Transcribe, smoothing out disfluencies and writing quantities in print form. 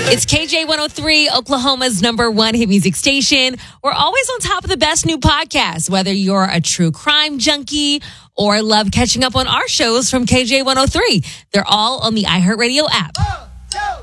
It's KJ 103, Oklahoma's #1 hit music station. We're always on top of the best new podcasts, whether you're a true crime junkie or love catching up on our shows from KJ 103. They're all on the iHeartRadio app.